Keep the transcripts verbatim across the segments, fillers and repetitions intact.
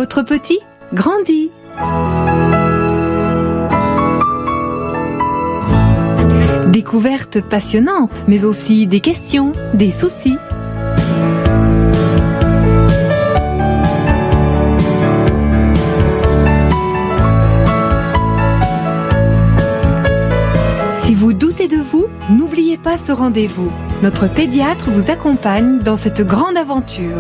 votre petit grandit. Découvertes passionnantes, mais aussi des questions, des soucis. Si vous doutez de vous, n'oubliez pas ce rendez-vous. Notre pédiatre vous accompagne dans cette grande aventure.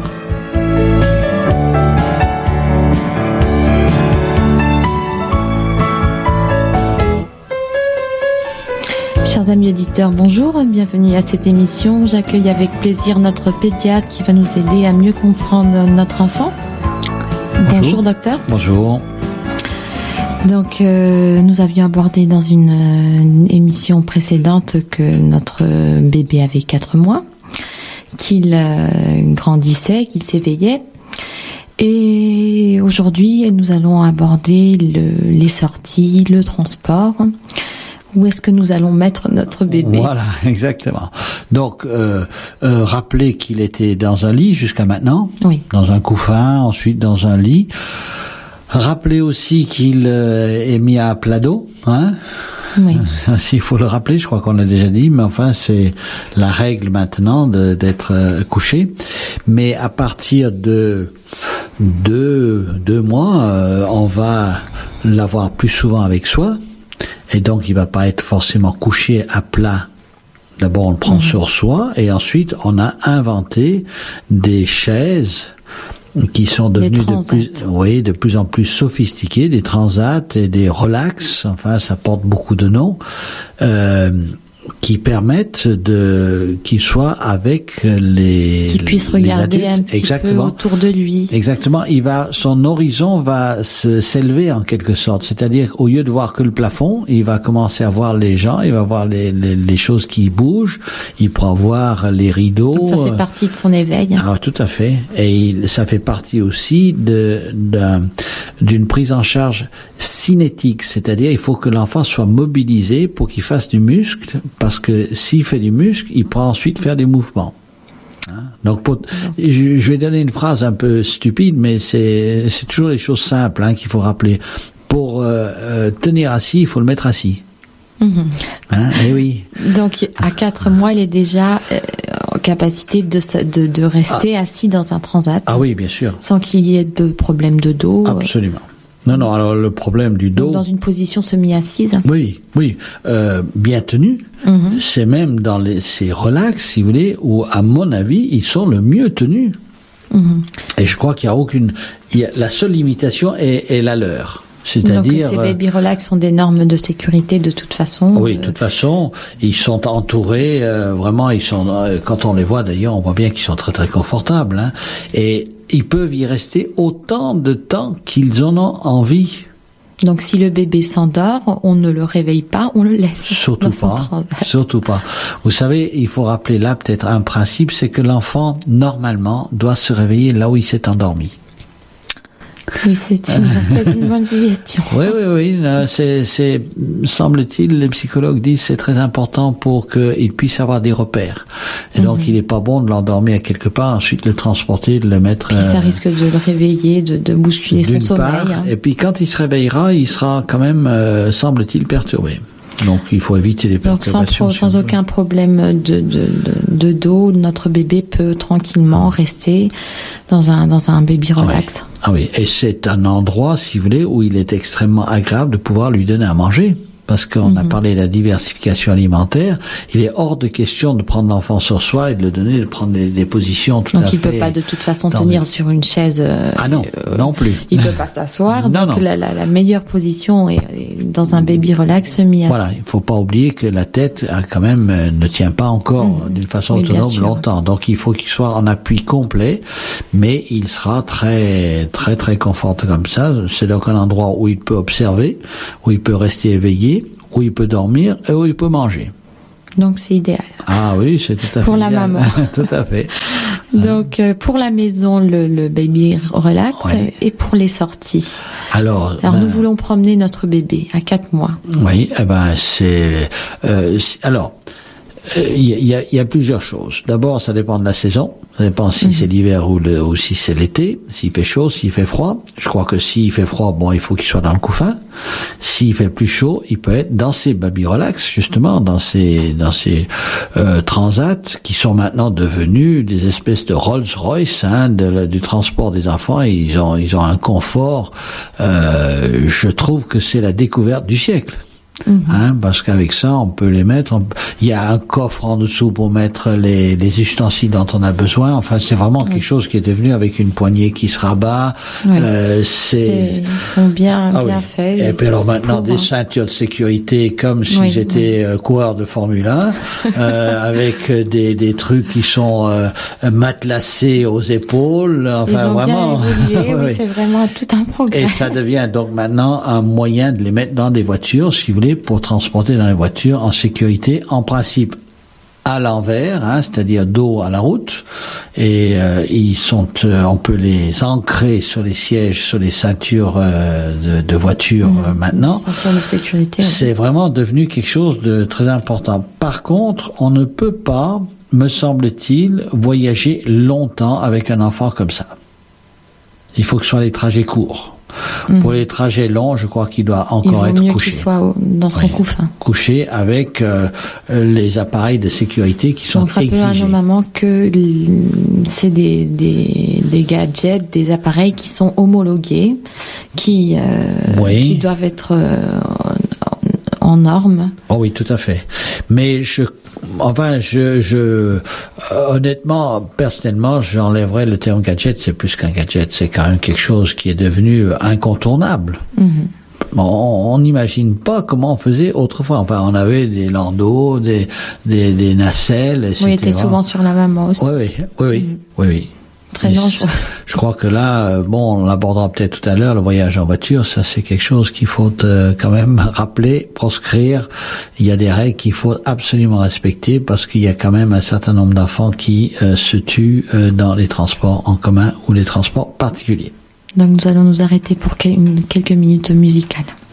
Chers amis auditeurs, bonjour, bienvenue à cette émission. J'accueille avec plaisir notre pédiatre qui va nous aider à mieux comprendre notre enfant. Bonjour, bonjour docteur. Bonjour. Donc, euh, nous avions abordé dans une, une émission précédente que notre bébé avait quatre mois, qu'il euh, grandissait, qu'il s'éveillait. Et aujourd'hui, nous allons aborder le, les sorties, le transport. Où est-ce que nous allons mettre notre bébé ? Voilà, exactement. Donc, euh, euh, rappelez qu'il était dans un lit jusqu'à maintenant, oui. Dans un couffin, ensuite dans un lit. Rappelez aussi qu'il euh, est mis à plat dos, hein ? Oui. Ça, il faut le rappeler, je crois qu'on l'a déjà dit, mais enfin, c'est la règle maintenant de, d'être euh, couché. Mais à partir de deux, deux mois, euh, on va l'avoir plus souvent avec soi. Et donc, il va pas être forcément couché à plat. D'abord, on le prend mmh. sur soi, et ensuite, on a inventé des chaises qui sont devenues de plus, oui, de plus en plus sophistiquées, des transats et des relax. Enfin, ça porte beaucoup de noms. Euh, qui permettent de qu'il soit avec les qu'il puisse regarder les un petit Exactement. peu autour de lui. Exactement, il va son horizon va se, s'élever en quelque sorte, c'est-à-dire au lieu de voir que le plafond, il va commencer à voir les gens, il va voir les les, les choses qui bougent, il pourra voir les rideaux. Donc ça fait partie de son éveil. Ah, tout à fait, et il, ça fait partie aussi de d'un, d'une prise en charge cinétique, c'est-à-dire il faut que l'enfant soit mobilisé pour qu'il fasse du muscle. Parce que s'il fait du muscle, il pourra ensuite faire des mouvements. Hein? Donc, pour, je, je vais donner une phrase un peu stupide, mais c'est, c'est toujours les choses simples hein, qu'il faut rappeler. Pour euh, euh, tenir assis, il faut le mettre assis. Mmh. Hein? Et oui. Donc, à quatre mois, il est déjà euh, en capacité de, de, de rester ah. assis dans un transat. Ah oui, bien sûr. Sans qu'il y ait de problème de dos. Absolument. Non, non, alors le problème du dos... Donc dans une position semi-assise. Oui, oui, euh, bien tenue. Mm-hmm. C'est même dans les, ces relax, si vous voulez, où, à mon avis, ils sont le mieux tenus. Mm-hmm. Et je crois qu'il n'y a aucune... Il y a, la seule limitation est, est la leur. C'est-à-dire... Donc ces baby relax sont des normes de sécurité de toute façon. Oui, de toute façon, ils sont entourés, euh, vraiment, ils sont... Euh, quand on les voit d'ailleurs, on voit bien qu'ils sont très très confortables. Hein, et ils peuvent y rester autant de temps qu'ils en ont envie. Donc si le bébé s'endort, on ne le réveille pas, on le laisse. Surtout pas. Surtout pas. Vous savez, il faut rappeler là peut-être un principe, c'est que l'enfant, normalement, doit se réveiller là où il s'est endormi. Oui, c'est une, c'est une bonne suggestion. Oui, oui, oui. C'est, c'est, semble-t-il, les psychologues disent c'est très important pour qu'il puisse avoir des repères. Et donc, mm-hmm. il n'est pas bon de l'endormir quelque part, ensuite le transporter, de le mettre... Puis ça euh, risque de le réveiller, de, de bousculer son sommeil. Part, hein. Et puis quand il se réveillera, il sera quand même, euh, semble-t-il, perturbé. Donc il faut éviter les perturbations. Donc sans, pro, sans aucun problème de, de, de, de dos, notre bébé peut tranquillement rester dans un, dans un baby relax. Ah oui. Ah oui, et c'est un endroit, si vous voulez, où il est extrêmement agréable de pouvoir lui donner à manger. Parce qu'on mm-hmm. a parlé de la diversification alimentaire, il est hors de question de prendre l'enfant sur soi et de le donner, de prendre des, des positions tout donc à fait... Donc il peut pas de toute façon tenir des... sur une chaise... Euh, ah non, euh, non plus. Il peut pas s'asseoir, non, donc non. La, la, la meilleure position est dans un baby relax semi-assis. Voilà, il faut pas oublier que la tête a quand même euh, ne tient pas encore mmh. d'une façon oui, autonome longtemps. Donc il faut qu'il soit en appui complet, mais il sera très très très confortable comme ça. C'est donc un endroit où il peut observer, où il peut rester éveillé, où il peut dormir et où il peut manger. Donc c'est idéal. Ah oui, c'est tout à fait pour idéal. La maman. Tout à fait. Donc euh, pour la maison, le, le baby relax oui. et pour les sorties. Alors, alors ben, nous voulons promener notre bébé à quatre mois. Oui, eh ben c'est, euh, c'est alors. Il y a, il y a plusieurs choses. D'abord, ça dépend de la saison. Ça dépend si mmh. c'est l'hiver ou, le, ou si c'est l'été. S'il fait chaud, s'il fait froid. Je crois que s'il fait froid, bon, il faut qu'il soit dans le couffin. S'il fait plus chaud, il peut être dans ces baby relax, justement, dans ces dans ces euh, transats qui sont maintenant devenus des espèces de Rolls-Royce, hein, de, du transport des enfants. Et ils ont ils ont un confort. Euh, je trouve que c'est la découverte du siècle. Mmh. Hein, parce qu'avec ça, on peut les mettre. On, il y a un coffre en dessous pour mettre les, les ustensiles dont on a besoin. Enfin, c'est vraiment mmh. quelque chose qui est devenu avec une poignée qui se rabat. Oui. Euh, c'est, c'est ils sont bien ah, bien oui. faits. Et puis alors maintenant des ceintures de sécurité comme s'ils oui, étaient oui. coureurs de Formule un, euh, avec des des trucs qui sont euh, matelassés aux épaules. Enfin ils ont vraiment. Bien évolué, oui, c'est vraiment tout un progrès. Et ça devient donc maintenant un moyen de les mettre dans des voitures, si vous voulez, pour transporter dans les voitures en sécurité, en principe à l'envers, hein, c'est-à-dire dos à la route, et euh, ils sont, euh, on peut les ancrer sur les sièges, sur les ceintures euh, de, de voitures mmh, euh, maintenant. Ceintures de sécurité. C'est ouais. vraiment devenu quelque chose de très important. Par contre, on ne peut pas, me semble-t-il, voyager longtemps avec un enfant comme ça. Il faut que ce soit les trajets courts. Mmh. Pour les trajets longs, je crois qu'il doit encore il être mieux couché. Qu'il soit dans son oui. couffin. Couché avec euh, les appareils de sécurité qui sont Donc, exigés. Rappelons à nos mamans que c'est des, des, des gadgets, des appareils qui sont homologués, qui, euh, oui. qui doivent être euh, en normes. Oh oui, tout à fait. Mais je, enfin, je, je, euh, honnêtement, personnellement, j'enlèverais le terme gadget. C'est plus qu'un gadget. C'est quand même quelque chose qui est devenu incontournable. Mm-hmm. On n'imagine pas comment on faisait autrefois. Enfin, on avait des landaux, des, des, des nacelles, et cetera. Oui, était souvent sur la maman aussi. Oui, oui, oui, oui, mm-hmm. oui, oui. Très dangereux. Je crois que là, bon, on l'abordera peut-être tout à l'heure, le voyage en voiture, ça c'est quelque chose qu'il faut euh, quand même rappeler, proscrire. Il y a des règles qu'il faut absolument respecter parce qu'il y a quand même un certain nombre d'enfants qui euh, se tuent euh, dans les transports en commun ou les transports particuliers. Donc nous allons nous arrêter pour quelques minutes musicales.